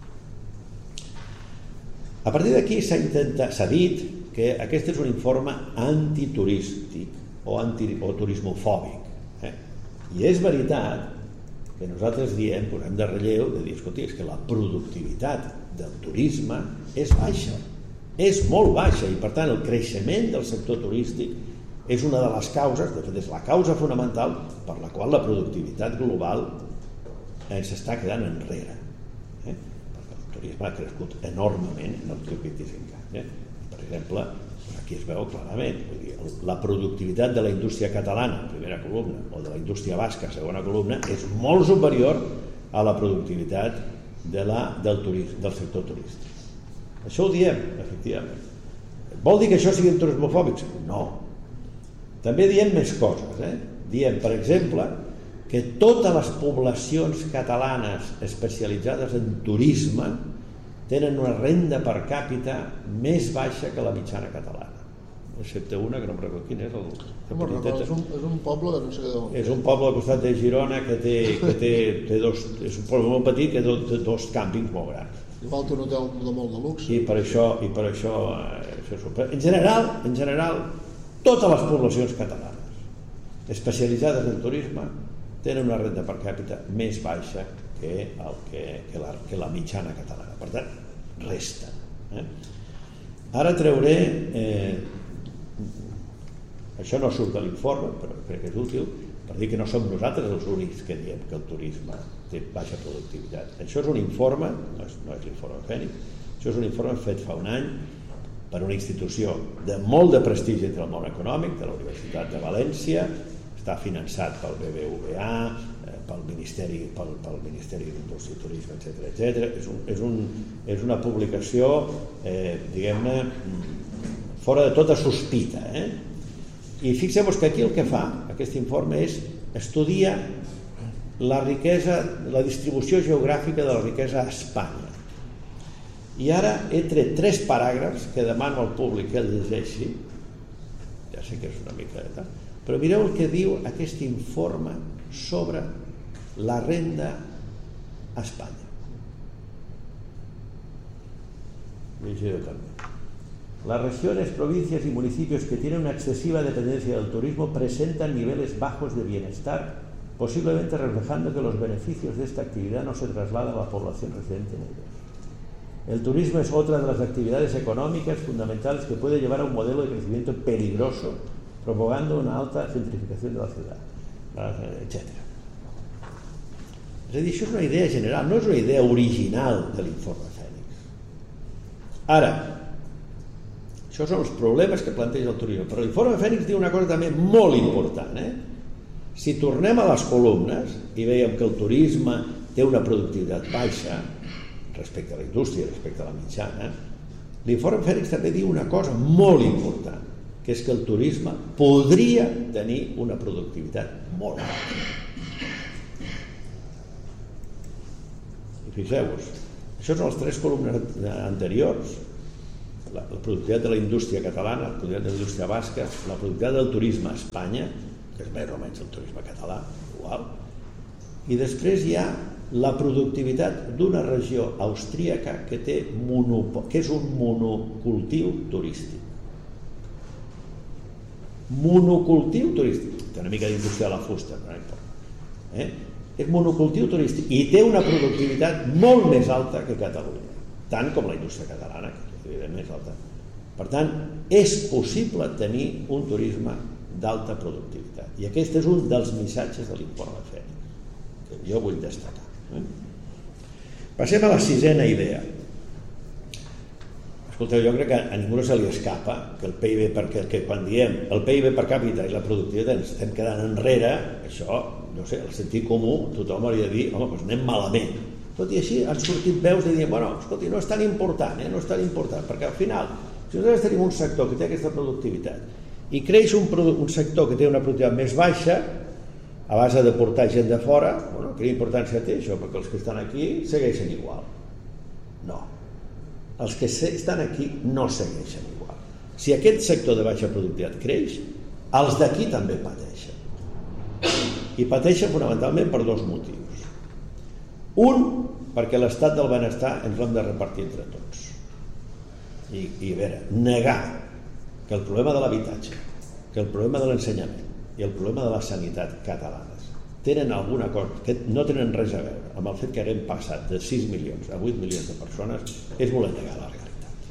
A partir d'aquí s'ha intentat, s'ha dit que aquest és un informe antiturístic o, anti, o turismofòbic. Eh? I és veritat que nosaltres diem, posem de relleu, de dir, escolti, és que la productivitat del turisme és baixa, és molt baixa, i per tant el creixement del sector turístic és una de les causes, de fet és la causa fonamental per la qual la productivitat global ens està quedant enrere. Eh? Perquè el turisme ha crescut enormement en els últims vint-i-cinc anys. Eh? Per exemple, aquí es veu clarament, vull dir, la productivitat de la indústria catalana, primera columna, o de la indústria basca, segona columna, és molt superior a la productivitat de la, del, turisme, del sector turístic. Això ho diem, efectivament. Vol dir que això siguin turismofòbics? No. També diem més coses. Eh? Diem, per exemple, que totes les poblacions catalanes especialitzades en turisme tenen una renda per càpita més baixa que la mitjana catalana, excepte una que no em recordo quin és el, no, recordo, és, un, és un poble de no sé d'on. És un poble al costat de Girona que té, que té, té dos, és un poble molt petit que té dos càmpings molt grans. Igual té un hotel de molt de luxe. I per això, i per això, eh, això en general, en general, totes les poblacions catalanes especialitzades en turisme tenen una renda per càpita més baixa que, el que, que, la, que la mitjana catalana. Per tant, resta. Eh? Ara trauré... Eh, això no surt de l'informe, però crec que és útil, per dir que no som nosaltres els únics que diem que el turisme té baixa productivitat. Això és un informe, no és, no és l'informe Fènix, això és un informe fet fa un any per una institució de molt de prestigi entre el món econòmic, de la Universitat de València, està finançat pel B B V A, pel Ministeri, pel, pel Ministeri d'Indústria i Turisme, etcètera, etcètera. És, un, és, un, és una publicació, eh, diguem-ne, fora de tota sospita. Eh? I fixeu-vos que aquí el que fa aquest informe és estudiar la riquesa, la distribució geogràfica de la riquesa a Espanya. I ara he tret tres paràgrafs que demano al públic que el llegeixi, ja sé que és una mica de tant, però mireu el que diu aquest informe sobre la renda a Espanya. Llegiré també. Las regiones, provincias y municipios que tienen una excesiva dependencia del turismo presentan niveles bajos de bienestar, posiblemente reflejando que los beneficios de esta actividad no se trasladan a la población residente en ellos. El turismo es otra de las actividades económicas fundamentales que puede llevar a un modelo de crecimiento peligroso, propagando una alta gentrificación de la ciudad, etcétera. És a dir, això és una idea general, no és una idea original de l'informe Fènix. Ara, això són els problemes que planteja el turisme, però l'informe Fènix diu una cosa també molt important. Eh? Si tornem a les columnes i veiem que el turisme té una productivitat baixa respecte a la indústria, respecte a la mitjana, l'informe Fènix també diu una cosa molt important. que és que el turisme podria tenir una productivitat molt alta. I fixeu-vos, això són les tres columnes anteriors: la, la productivitat de la indústria catalana, la productivitat de la indústria basca, la productivitat del turisme a Espanya, que és més o menys el turisme català, igual, i després hi ha la productivitat d'una regió austríaca que té monopol, que és un monocultiu turístic. Monocultiu turístic. Té una mica d'indústria de la fusta, no importa. Eh? És monocultiu turístic i té una productivitat molt més alta que Catalunya, tant com la indústria catalana, que és més alta. Per tant, és possible tenir un turisme d'alta productivitat. I aquest és un dels missatges de l'informe Fènix, que jo vull destacar. Eh? Passem a la sisena idea. Escolteu, jo crec que a ningú no se li escapa que el P I B, perquè que quan diem el P I B per càpita i la productivitat ens estem quedant enrere, això, no sé, el sentit comú, tothom hauria de dir, home, doncs anem malament. Tot i així han sortit veus de dir, bueno, escolti, no és tan important, eh? no és tan important, perquè al final, si nosaltres tenim un sector que té aquesta productivitat i creix un, un sector que té una productivitat més baixa, a base de portar gent de fora, bueno, quina importància té això? Perquè els que estan aquí segueixen igual. No. Els que estan aquí no segueixen igual. Si aquest sector de baixa productivitat creix, els d'aquí també pateixen. I pateixen fonamentalment per dos motius. Un, perquè l'estat del benestar ens l'hem de repartir entre tots. I, i a veure, negar que el problema de l'habitatge, que el problema de l'ensenyament i el problema de la sanitat catalanes tenen alguna cosa, que no tenen res a veure amb el fet que haguem passat de sis milions a vuit milions de persones, és voler negar la realitat.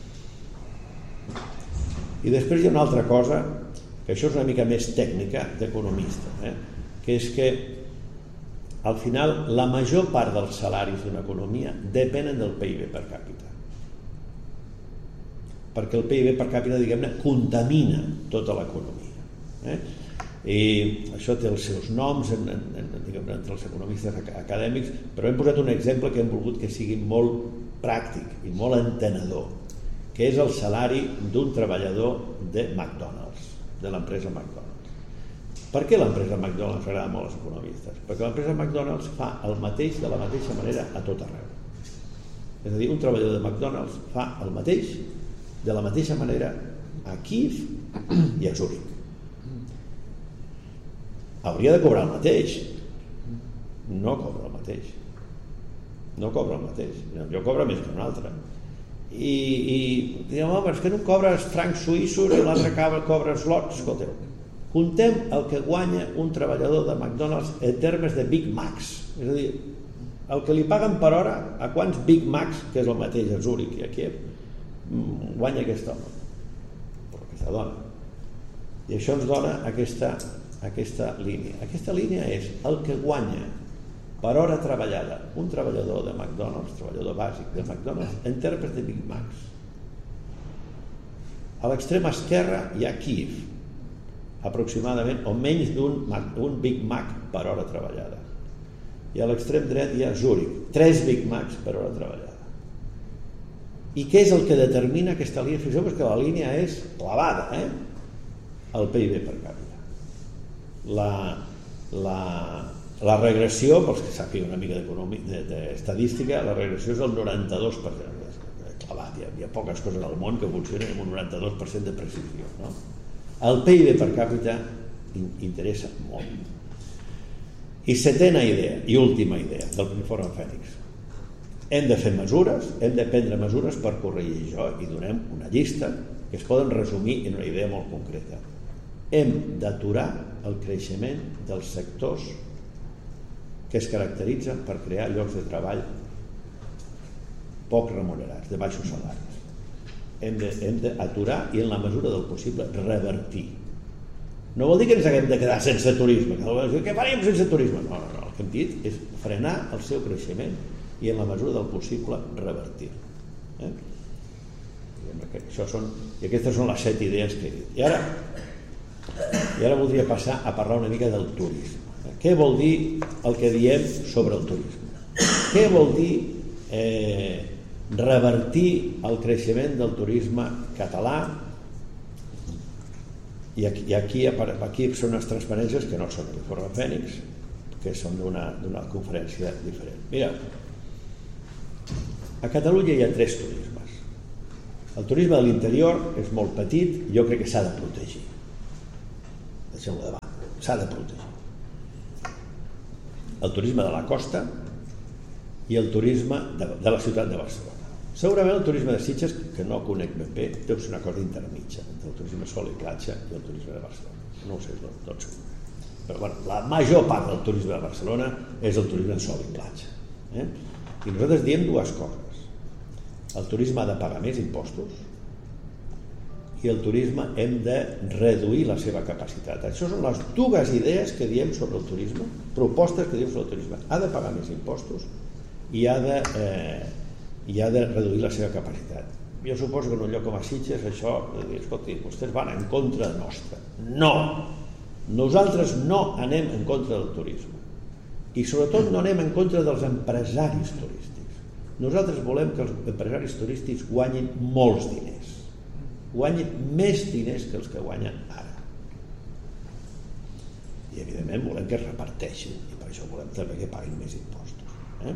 I després hi ha una altra cosa, que això és una mica més tècnica d'economista, eh? que és que al final la major part dels salaris d'una economia depenen del P I B per càpita, perquè el P I B per càpita, diguem-ne, contamina tota l'economia, eh? i això té els seus noms en, en, en, diguem-ne, entre els economistes acadèmics, però hem posat un exemple que hem volgut que sigui molt pràctic i molt entenedor, que és el salari d'un treballador de McDonald's, de l'empresa McDonald's. Per què l'empresa McDonald's agrada molt als economistes? Perquè l'empresa McDonald's fa el mateix de la mateixa manera a tot arreu. És a dir, un treballador de McDonald's fa el mateix de la mateixa manera a Kíev i a Zúrich. Hauria de cobrar el mateix. No cobra el mateix. No cobra el mateix. Jo cobra més que un altre. I, i diguem, home, és que no cobres francs suïssos i l'altre cobra slots. Escolteu, contem el que guanya un treballador de McDonald's en termes de Big Macs. És a dir, el que li paguen per hora, a quants Big Macs, que és el mateix a Zúrich i a Kiev, guanya aquest home, o aquesta dona. I això ens dona aquesta aquesta línia. Aquesta línia és el que guanya per hora treballada un treballador de McDonald's, treballador bàsic de McDonald's, en termes de Big Macs. A l'extrem esquerre hi ha Kíev, aproximadament, o menys d'un un Big Mac per hora treballada. I a l'extrem dret hi ha Zúrich, tres Big Macs per hora treballada. I què és el que determina aquesta línia? Fixeu-vos que la línia és clavada, eh? El P I B per càpita. La, la, la regressió, pels que sàpiguen una mica d'estadística, la regressió és el noranta-dos per cent. Clavat, hi ha, hi ha poques coses al món que funcionen amb un noranta-dos per cent de precisió, no? El P I B per càpita interessa molt. I setena idea, i última idea del informe Fènix. Hem de fer mesures, hem de prendre mesures per corregir això, i donem una llista que es poden resumir en una idea molt concreta. Hem d'aturar el creixement dels sectors que es caracteritzen per crear llocs de treball poc remunerats, de baixos salaris. Hem de, hem d'aturar i en la mesura del possible revertir. No vol dir que ens haguem de quedar sense turisme. Què faríem sense turisme? No, no, no. El que hem dit és frenar el seu creixement i en la mesura del possible revertir. Eh? Que això són, i aquestes són les set idees que he dit. I ara I ara voldria passar a parlar una mica del turisme. Què vol dir el que diem sobre el turisme? Què vol dir eh, revertir el creixement del turisme català i aquí, i aquí, aquí són unes transparències que no són de l'Informe Fènix, que són d'una conferència diferent. Mireu, a Catalunya hi ha tres turismes. El turisme de l'interior és molt petit i jo crec que s'ha de protegir. Deixem-ho de banda, s'ha de protegir. El turisme de la costa i el turisme de, de la ciutat de Barcelona. Segurament el turisme de Sitges, que no conec ben bé, deu ser una cosa intermitja entre el turisme sol i platja i el turisme de Barcelona. No ho sé, no, tot segur. Però bueno, la major part del turisme de Barcelona és el turisme de sol i platja. Eh? I nosaltres diem dues coses. El turisme ha de pagar més impostos i el turisme hem de reduir la seva capacitat. Això són les dues idees que diem sobre el turisme, propostes que diem sobre el turisme. Ha de pagar més impostos i ha de, eh, i ha de reduir la seva capacitat. Jo suposo que en un lloc com a Sitges això, de dir, escolti, vostès van en contra nostra. No! Nosaltres no anem en contra del turisme. I sobretot no anem en contra dels empresaris turístics. Nosaltres volem que els empresaris turístics guanyin molts diners. Guanyin més diners que els que guanyen ara. I evidentment volem que es reparteixin i per això volem també que paguin més impostos. Eh?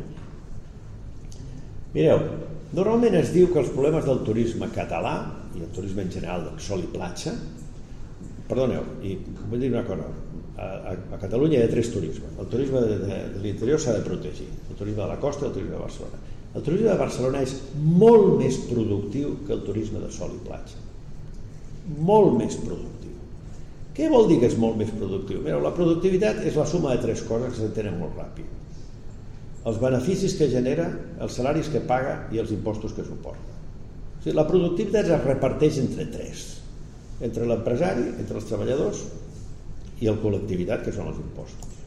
Mireu, normalment es diu que els problemes del turisme català i el turisme en general del sol i platja, perdoneu, i vull dir una cosa, a, a, a Catalunya hi ha tres turismes. El turisme de, de, de l'interior s'ha de protegir, el turisme de la costa i el turisme de Barcelona. El turisme de Barcelona és molt més productiu que el turisme de sol i platja. Molt més productiu. Què vol dir que és molt més productiu? Mireu, la productivitat és la suma de tres coses que s'entenen molt ràpid. Els beneficis que genera, els salaris que paga i els impostos que suporta. O sigui, la productivitat es reparteix entre tres. Entre l'empresari, entre els treballadors i la col·lectivitat, que són els impostos.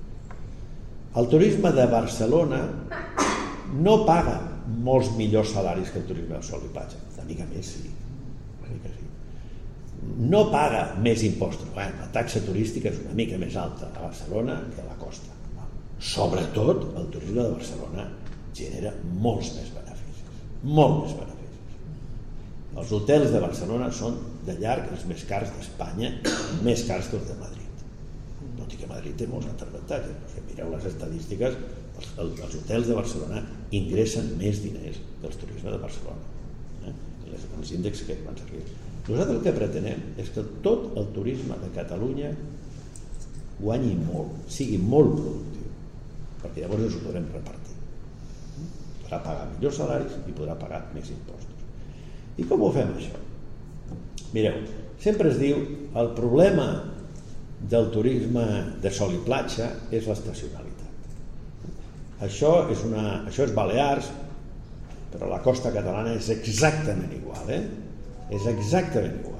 El turisme de Barcelona no paga molts millors salaris que el turisme de sol i platja. Una mica més, sí. Una mica sí. No paga més impostos. Bé, la taxa turística és una mica més alta a Barcelona que a la costa. Sobretot, el turisme de Barcelona genera molts més beneficis. Molt més beneficis. Els hotels de Barcelona són de llarg els més cars d'Espanya, més cars que els de Madrid. Tot i que Madrid té molts altres avantatges. No sé, mireu les estadístiques, els, els hotels de Barcelona ingressen més diners que els turismes de Barcelona. Eh? Les, els índexs que van servir. Nosaltres el que pretenem és que tot el turisme de Catalunya guanyi molt, sigui molt productiu, perquè llavors ens ho podrem repartir. Podrà pagar millors salaris i podrà pagar més impostos. I com ho fem, això? Mireu, sempre es diu el problema del turisme de sol i platja és l'estacionalitat. Això és, una, això és Balears, però la costa catalana és exactament igual, eh? És exactament igual.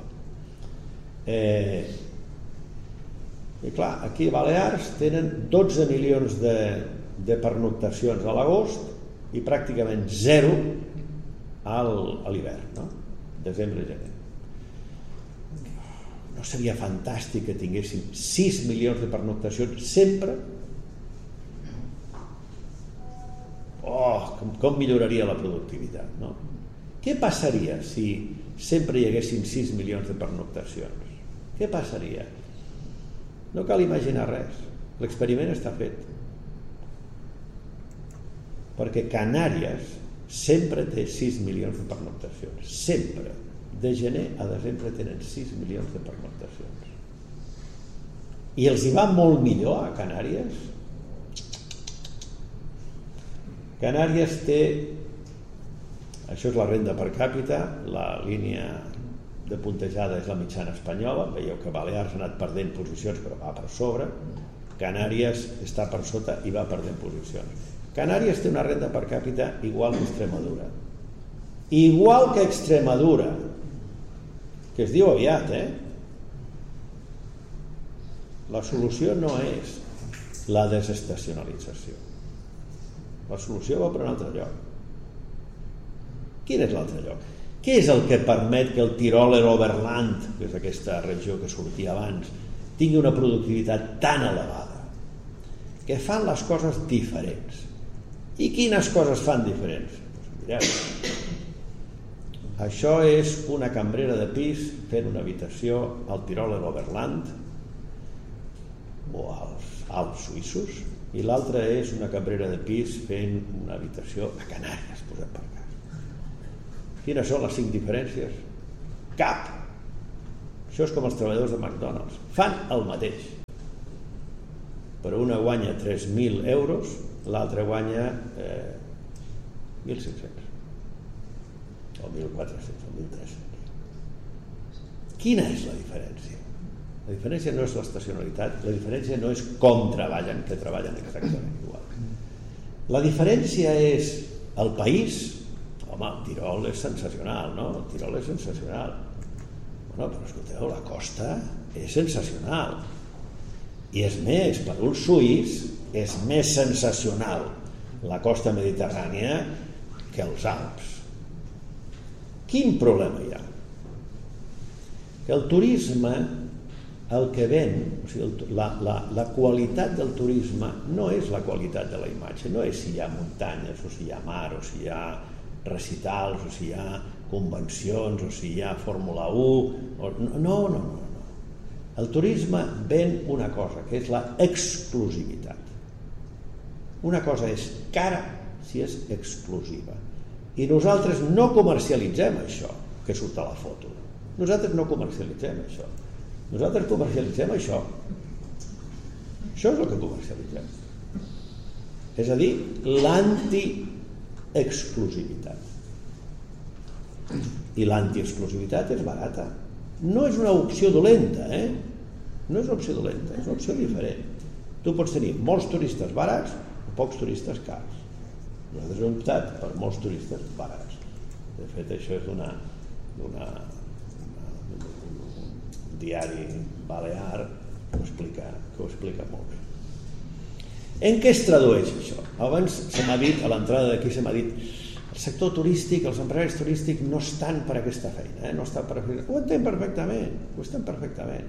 Eh, i clar, aquí a Balears tenen dotze milions de, de pernoctacions a l'agost i pràcticament zero al, a l'hivern, no? Desembre i gener. No seria fantàstic que tinguéssim sis milions de pernoctacions sempre? Oh, com, com milloraria la productivitat, no? Què passaria si sempre hi haguessin sis milions de pernoctacions? Què passaria? No cal imaginar res. L'experiment està fet. Perquè Canàries sempre té sis milions de pernoctacions. Sempre. De gener a desembre tenen sis milions de pernoctacions. I els hi va molt millor a Canàries? Canàries té... Això és la renda per càpita, la línia de puntejada és la mitjana espanyola, veieu que Balears ha anat perdent posicions però va per sobre, Canàries està per sota i va perdent posicions. Canàries té una renda per càpita igual que Extremadura. Igual que Extremadura, que es diu aviat, eh? La solució no és la desestacionalització. La solució va per un altre lloc. Quin és l'altre lloc? Què és el que permet que el Tiroler Oberland, que és aquesta regió que sortia abans, tingui una productivitat tan elevada? Que fan les coses diferents. I quines coses fan diferents? Doncs mireu, això és una cambrera de pis fent una habitació al Tiroler Oberland o als Alps suïssos, i l'altra és una cambrera de pis fent una habitació a Canàries, posem per cas. Quines són les cinc diferències? Cap! Això és com els treballadors de McDonald's. Fan el mateix. Però una guanya tres mil euros, l'altra guanya eh, mil cinc-cents. O mil quatre-cents, o mil tres-cents. Quina és la diferència? La diferència no és l'estacionalitat, la diferència no és com treballen, que treballen exactament igual. La diferència és el país. Home, el Tirol és sensacional, no? El Tirol és sensacional. Bueno, però escolteu, la costa és sensacional. I és més, per un suís és més sensacional la costa mediterrània que els Alps. Quin problema hi ha? Que el turisme, el que ven, o sigui, la, la, la qualitat del turisme no és la qualitat de la imatge, no és si hi ha muntanyes, o si hi ha mar, o si hi ha recitals, o si hi ha convencions, o si hi ha Fórmula u, o... no, no, no, no. El turisme ven una cosa, que és la exclusivitat. Una cosa és cara si és exclusiva. I nosaltres no comercialitzem això que surt a la foto. Nosaltres no comercialitzem això. Nosaltres comercialitzem això. Això és el que comercialitzem. És a dir, l'anti-exclusivitat. I l'anti-exclusivitat és barata. No és una opció dolenta, eh? No és una opció dolenta, és una opció diferent. Tu pots tenir molts turistes barats o pocs turistes cars. Nosaltres hem optat per molts turistes barats. De fet, això és d'una... d'una diari balear que ho explica, que ho explica molt bé. En què es tradueix això? Abans se m'ha dit, a l'entrada d'aquí se m'ha dit, el sector turístic, els empresaris turístics no estan per aquesta feina, eh? No estan per aquesta feina. Ho entenc perfectament, ho estem perfectament.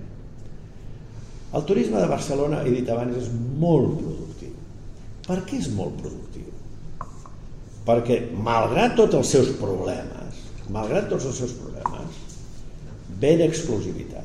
El turisme de Barcelona, he dit abans, és molt productiu. Per què és molt productiu? Perquè, malgrat tots els seus problemes, malgrat tots els seus problemes, ven exclusivitat.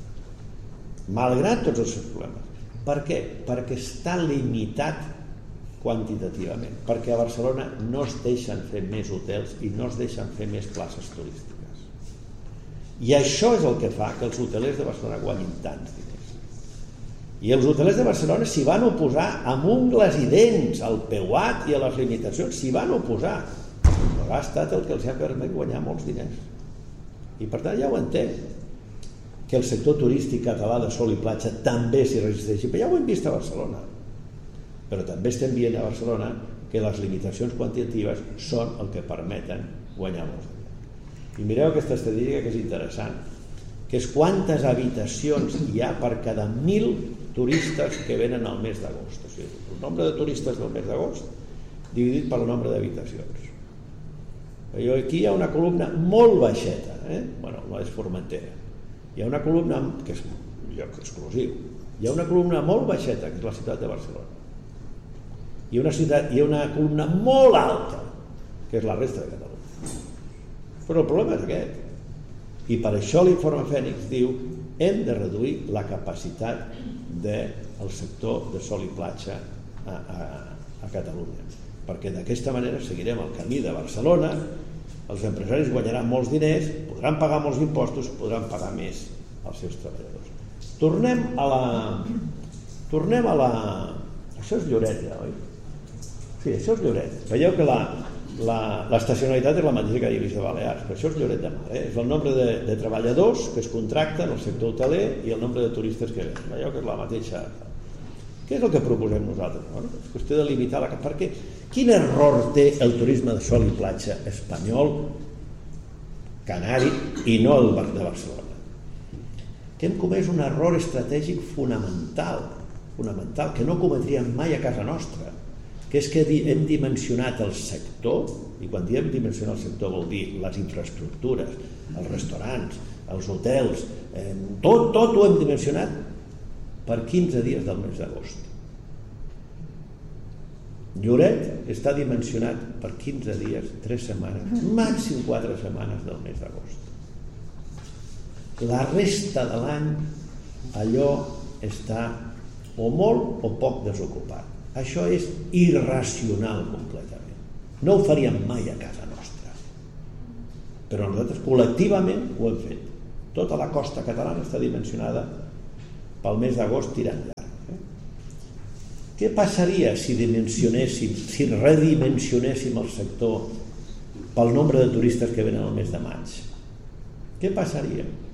Malgrat tots els seus problemes. Per què? Perquè està limitat quantitativament. Perquè a Barcelona no es deixen fer més hotels i no es deixen fer més places turístiques. I això és el que fa que els hotelers de Barcelona guanyin tants diners. I els hotelers de Barcelona s'hi van oposar amb ungles i dents al P U A T i a les limitacions, s'hi van oposar. Però ha estat el que els ha permès guanyar molts diners. I per tant ja ho entenc, que el sector turístic català de sol i platja també s'hi resisteixi, però ja ho hem vist a Barcelona. Però també estem veient a Barcelona que les limitacions quantitatives són el que permeten guanyar molts diners. I mireu aquesta estadística que és interessant, que és quantes habitacions hi ha per cada mil turistes que venen al mes d'agost. O sigui, el nombre de turistes del mes d'agost dividit per el nombre d'habitacions. Aquí hi ha una columna molt baixeta, eh? Bueno, no és Formentera. Hi ha una columna que és un lloc exclusiu. Hi ha una columna molt baixeta, que és la ciutat de Barcelona. Hi ha una, ciutat, hi ha una columna molt alta, que és la resta de Catalunya. Però el problema és aquest. I per això l'informe Fènix diu hem de reduir la capacitat del sector de sol i platja a, a, a Catalunya. Perquè d'aquesta manera seguirem el camí de Barcelona, els empresaris guanyaran molts diners, podran pagar molts impostos, podran pagar més als seus treballadors. Tornem a la... Tornem a la... Això és Lloret, ja, oi? Sí, això és Lloret. Veieu que la, la, l'estacionalitat és la mateixa que hi ha vist a Balears, però això és Lloret de Mar, eh? És el nombre de, de treballadors que es contracten al sector hoteler i el nombre de turistes que venen. Veieu que és la mateixa... Què és el que proposem nosaltres? Bueno, és qüestió de limitar la... Perquè quin error té el turisme de sol i platja espanyol, canari i no el de Barcelona? Que hem comès un error estratègic fonamental, fonamental, que no cometríem mai a casa nostra, que és que hem dimensionat el sector, i quan diem dimensionar el sector vol dir les infraestructures, els restaurants, els hotels, eh, tot, tot ho hem dimensionat per quinze dies del mes d'agost. Lloret està dimensionat per quinze dies, tres setmanes, màxim quatre setmanes del mes d'agost. La resta de l'any allò està o molt o poc desocupat. Això és irracional completament. No ho faríem mai a casa nostra. Però nosaltres col·lectivament ho hem fet. Tota la costa catalana està dimensionada pel mes d'agost tirant llarg. Què passaria si dimensionéssim, si redimensionéssim el sector pel nombre de turistes que venen al mes de maig? Què passaria?